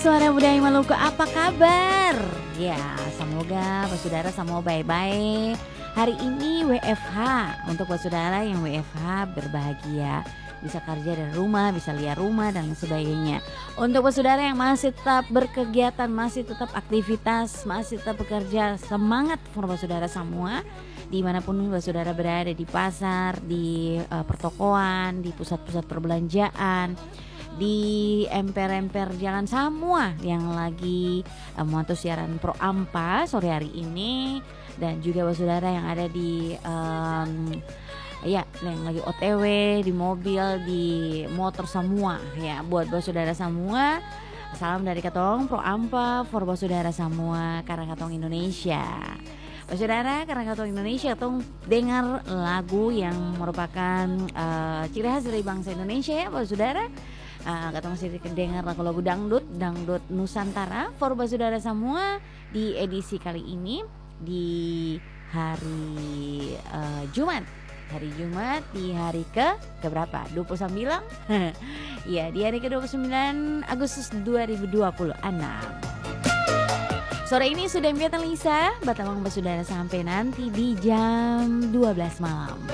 Suara Budaya Maluku, apa kabar? Ya, semoga saudara semua baik-baik. Hari ini WFH, untuk saudara yang WFH berbahagia. Bisa kerja dari rumah, bisa lihat rumah dan sebagainya. Untuk saudara yang masih tetap berkegiatan, masih tetap aktivitas, masih tetap bekerja, semangat for saudara semua. Dimanapun saudara berada, di pasar, di pertokoan, di pusat-pusat perbelanjaan, di emper-emper jalan semua yang lagi memantau siaran Pro Ampa sore hari ini, dan juga saudara yang ada di ya yang lagi OTW di mobil, di motor semua ya. Buat saudara semua, salam dari Katong Pro Ampa for saudara semua karena Katong Indonesia. Saudara, karena Katong Indonesia, Katong dengar lagu yang merupakan ciri khas dari bangsa Indonesia ya saudara. Katong masih dengar lagu-lagu dangdut Nusantara for saudara semua di edisi kali ini di hari Jumat. Hari Jumat di hari ke berapa? 29? Ya, di hari ke-29 Agustus 2026. Sore ini sudah Mbak Lisa Batamang saudara sampai nanti di jam 12 malam.